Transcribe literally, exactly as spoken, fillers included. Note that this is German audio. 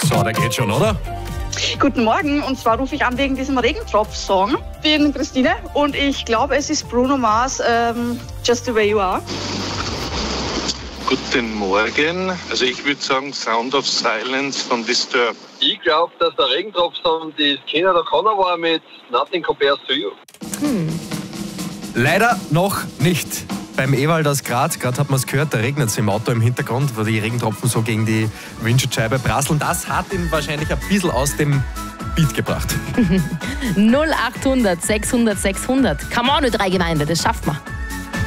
So, der geht schon, oder? Guten Morgen, und zwar rufe ich an wegen diesem Regentropf-Song. Ich bin Christine und ich glaube, es ist Bruno Mars, ähm, Just the Way You Are. Guten Morgen. Also ich würde sagen Sound of Silence von Disturbed. Ich glaube, dass der Regentropf-Song die Canada Connor war mit Nothing Compares to You. Hm. Leider noch nicht. Beim Ewald aus Graz, gerade hat man es gehört, da regnet es im Auto im Hintergrund, wo die Regentropfen so gegen die Windschutzscheibe prasseln. Das hat ihn wahrscheinlich ein bisschen aus dem Beat gebracht. null achthundert sechshundert sechshundert. Come on, drei Gemeinde, das schafft man.